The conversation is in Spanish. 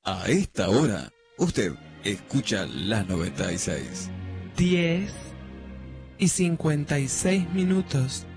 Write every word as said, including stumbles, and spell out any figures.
A esta hora, usted escucha la noventa y seis. diez y cincuenta y seis minutos.